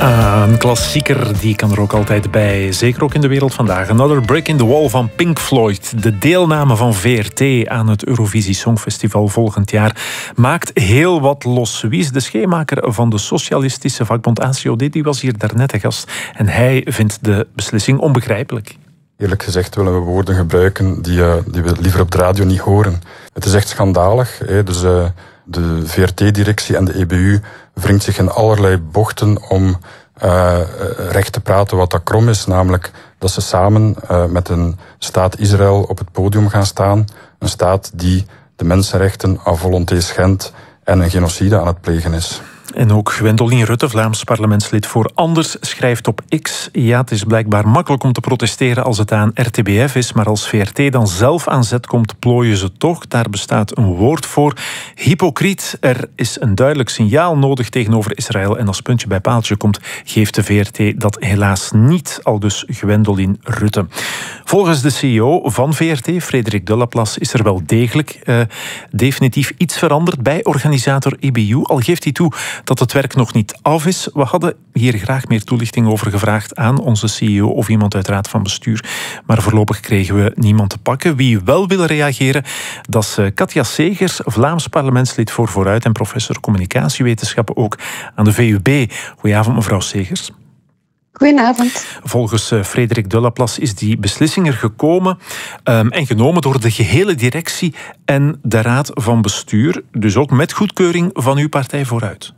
Een klassieker, die kan er ook altijd bij. Zeker ook in de wereld vandaag. Another Brick in the Wall van Pink Floyd. De deelname van VRT aan het Eurovisie Songfestival volgend jaar maakt heel wat los. Wie is de schemaker van de socialistische vakbond ACOD? Die was hier daarnet te gast. En hij vindt de beslissing onbegrijpelijk. Eerlijk gezegd willen we woorden gebruiken die we liever op de radio niet horen. Het is echt schandalig. Dus de VRT-directie en de EBU wringt zich in allerlei bochten om recht te praten wat dat krom is. Namelijk dat ze samen met een staat Israël op het podium gaan staan. Een staat die de mensenrechten à volonté schendt en een genocide aan het plegen is. En ook Gwendoline Rutte, Vlaams parlementslid voor Anders, schrijft op X: ja, het is blijkbaar makkelijk om te protesteren als het aan RTBF is, maar als VRT dan zelf aan zet komt, plooien ze toch. Daar bestaat een woord voor: hypocriet. Er is een duidelijk signaal nodig tegenover Israël en als puntje bij paaltje komt, geeft de VRT dat helaas niet, aldus Gwendoline Rutte. Volgens de CEO van VRT, Frederik de Laplace, is er wel degelijk definitief iets veranderd bij organisator EBU, al geeft hij toe dat het werk nog niet af is. We hadden hier graag meer toelichting over gevraagd aan onze CEO of iemand uit raad van bestuur. Maar voorlopig kregen we niemand te pakken. Wie wel wil reageren, dat is Katja Segers, Vlaams parlementslid voor Vooruit en professor communicatiewetenschappen ook aan de VUB. Goedenavond, mevrouw Segers. Goedenavond. Volgens Frederik de Laplace is die beslissing er gekomen en genomen door de gehele directie en de raad van bestuur. Dus ook met goedkeuring van uw partij Vooruit.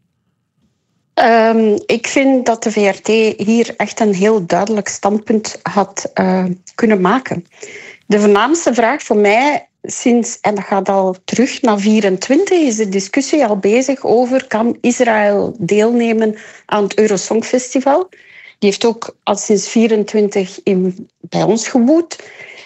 Ik vind dat de VRT hier echt een heel duidelijk standpunt had kunnen maken. De voornaamste vraag voor mij sinds, en dat gaat al terug naar 24, is de discussie al bezig over: kan Israël deelnemen aan het Eurosongfestival? Die heeft ook al sinds 24 bij ons gewoed.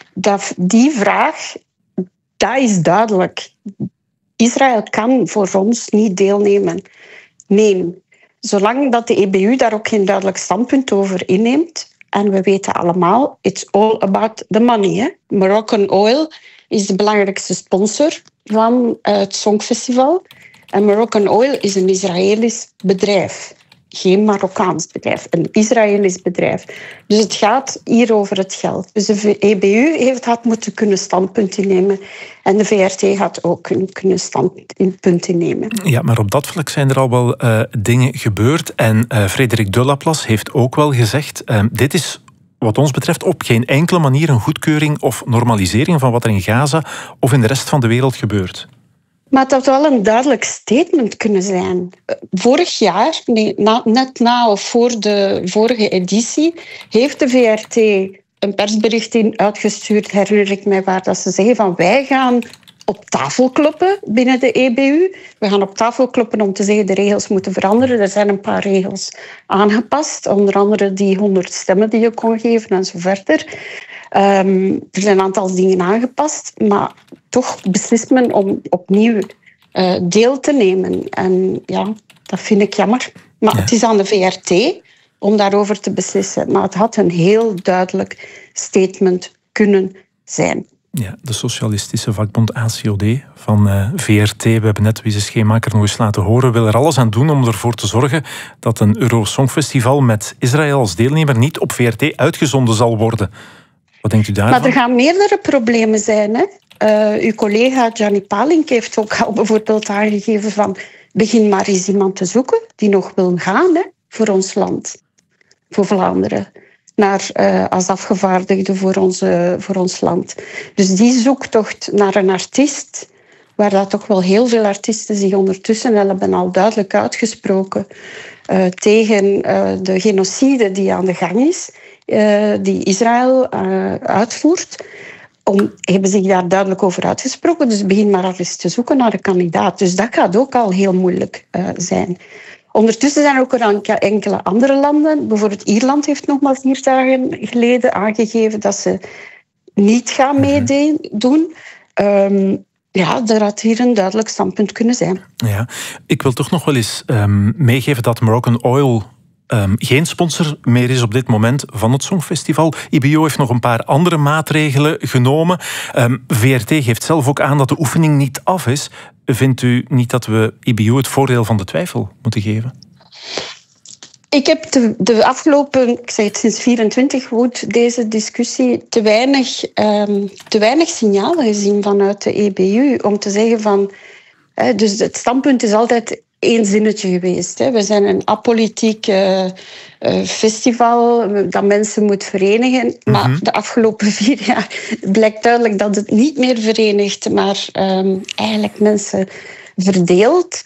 Die vraag, dat is duidelijk. Israël kan voor ons niet deelnemen. Nee. Zolang dat de EBU daar ook geen duidelijk standpunt over inneemt, en we weten allemaal, it's all about the money. Hè? Moroccan Oil is de belangrijkste sponsor van het Songfestival. En Moroccan Oil is een Israëlisch bedrijf. Geen Marokkaans bedrijf, een Israëlisch bedrijf. Dus het gaat hier over het geld. Dus de EBU had moeten kunnen standpunt innemen. En de VRT had ook kunnen standpunt innemen. Ja, maar op dat vlak zijn er al wel dingen gebeurd. En Frederik de Laplace heeft ook wel gezegd: dit is wat ons betreft op geen enkele manier een goedkeuring of normalisering van wat er in Gaza of in de rest van de wereld gebeurt. Maar het had wel een duidelijk statement kunnen zijn. Vorig jaar, net na of voor de vorige editie, heeft de VRT een persbericht uitgestuurd, herinner ik mij, waar dat ze zeggen van: wij gaan op tafel kloppen binnen de EBU. We gaan op tafel kloppen om te zeggen: de regels moeten veranderen. Er zijn een paar regels aangepast, onder andere die 100 stemmen die je kon geven en zo verder. Er zijn een aantal dingen aangepast, maar toch beslist men om opnieuw deel te nemen. En ja, dat vind ik jammer. Maar het is aan de VRT om daarover te beslissen. Maar het had een heel duidelijk statement kunnen zijn. Ja, de socialistische vakbond ACOD van VRT, we hebben net Wiese Schemaker nog eens laten horen, wil er alles aan doen om ervoor te zorgen dat een Eurosongfestival met Israël als deelnemer niet op VRT uitgezonden zal worden. Wat denkt u daarvan? Maar er gaan meerdere problemen zijn. Hè? Uw collega Gianni Palink heeft ook al bijvoorbeeld aangegeven van: begin maar eens iemand te zoeken die nog wil gaan, hè, voor ons land, voor Vlaanderen, als afgevaardigde voor ons land. Dus die zoektocht naar een artiest, waar dat toch wel heel veel artiesten zich ondertussen hebben al duidelijk uitgesproken tegen de genocide die aan de gang is, die Israël uitvoert, hebben zich daar duidelijk over uitgesproken. Dus begin maar al eens te zoeken naar een kandidaat. Dus dat gaat ook al heel moeilijk zijn. Ondertussen zijn er ook enkele andere landen. Bijvoorbeeld Ierland heeft nog maar 4 dagen geleden aangegeven dat ze niet gaan meedoen. Ja, daar had hier een duidelijk standpunt kunnen zijn. Ja, ik wil toch nog wel eens meegeven dat Moroccan Oil geen sponsor meer is op dit moment van het Songfestival. IBO heeft nog een paar andere maatregelen genomen. VRT geeft zelf ook aan dat de oefening niet af is. Vindt u niet dat we IBO het voordeel van de twijfel moeten geven? Ik heb de afgelopen, ik zeg het sinds 24 woedt deze discussie, te weinig signalen gezien vanuit de EBU om te zeggen van... Dus het standpunt is altijd één zinnetje geweest. We zijn een apolitiek festival dat mensen moet verenigen. Maar de afgelopen 4 jaar blijkt duidelijk dat het niet meer verenigt, maar eigenlijk mensen verdeelt.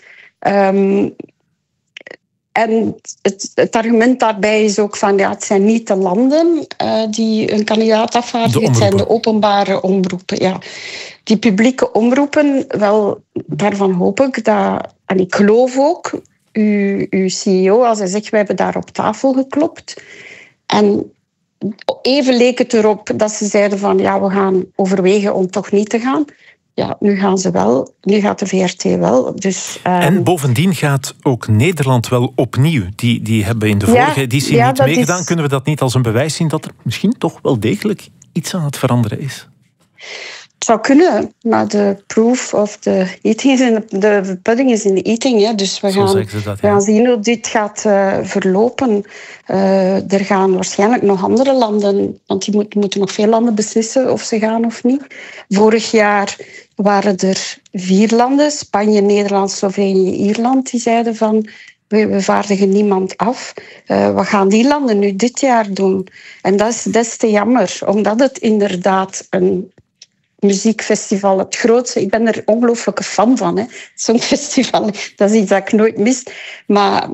En het argument daarbij is ook van... het zijn niet de landen die een kandidaat afvaardigen, het zijn de openbare omroepen. Ja. Die publieke omroepen, wel, daarvan hoop ik dat... En ik geloof ook, uw CEO, als hij zegt... wij hebben daar op tafel geklopt. En even leek het erop dat ze zeiden van... we gaan overwegen om toch niet te gaan... Ja, nu gaan ze wel. Nu gaat de VRT wel. Dus, En bovendien gaat ook Nederland wel opnieuw. Die hebben in de vorige editie niet meegedaan. Kunnen we dat niet als een bewijs zien dat er misschien toch wel degelijk iets aan het veranderen is? Het zou kunnen, maar de proof of the eating is in de pudding is in de eating. Hè. Dus we gaan zien hoe dit gaat verlopen. Er gaan waarschijnlijk nog andere landen, want die moeten nog veel landen beslissen of ze gaan of niet. Vorig jaar waren er 4 landen, Spanje, Nederland, Slovenië, Ierland, die zeiden van... We vaardigen niemand af. Wat gaan die landen nu dit jaar doen? En dat is des te jammer, omdat het inderdaad een muziekfestival, het grootste. Ik ben er ongelooflijke fan van. Hè. Zo'n festival, dat is iets dat ik nooit mis. Maar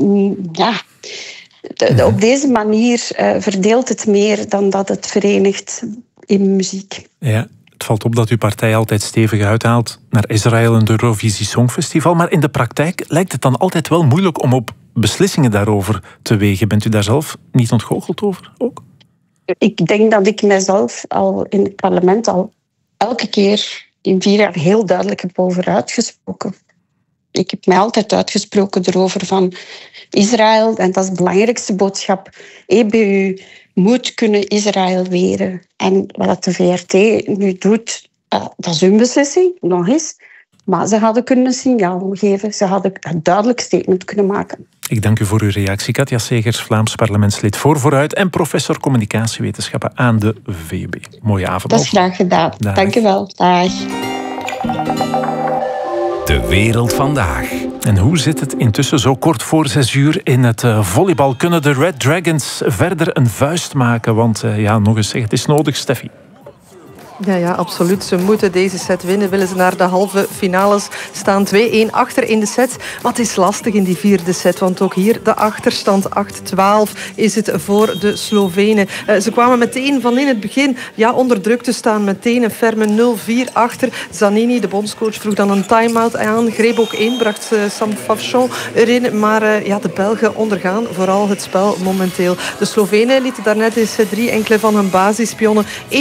op deze manier verdeelt het meer dan dat het verenigt in muziek. Ja. Het valt op dat uw partij altijd stevig uithaalt naar Israël en het Eurovisie Songfestival. Maar in de praktijk lijkt het dan altijd wel moeilijk om op beslissingen daarover te wegen. Bent u daar zelf niet ontgoocheld over ook? Ik denk dat ik mezelf al in het parlement al elke keer in 4 jaar heel duidelijk heb over uitgesproken. Ik heb mij altijd uitgesproken erover van Israël. En dat is de belangrijkste boodschap. EBU moet kunnen Israël weren. En wat de VRT nu doet, dat is hun beslissing, nog eens. Maar ze hadden kunnen een signaal geven. Ze hadden een duidelijk statement kunnen maken. Ik dank u voor uw reactie. Katja Segers, Vlaams parlementslid voor Vooruit en professor communicatiewetenschappen aan de VUB. Mooie avond. Dat is graag gedaan. Dag. Dank u wel. Dag. De wereld vandaag. En hoe zit het intussen zo kort voor 6 uur in het volleybal? Kunnen de Red Dragons verder een vuist maken? Want nog eens zeg, het is nodig, Steffi. Ja, absoluut. Ze moeten deze set winnen. Willen ze naar de halve finales staan 2-1 achter in de set. Maar het is lastig in die 4e set. Want ook hier de achterstand 8-12 is het voor de Slovenen. Ze kwamen meteen van in het begin onder druk te staan. Meteen een ferme 0-4 achter. Zanini, de bondscoach, vroeg dan een time-out aan. Greep ook in, bracht Sam Fafchon erin. Maar de Belgen ondergaan vooral het spel momenteel. De Slovenen lieten daarnet in set 3 enkele van hun basispionnen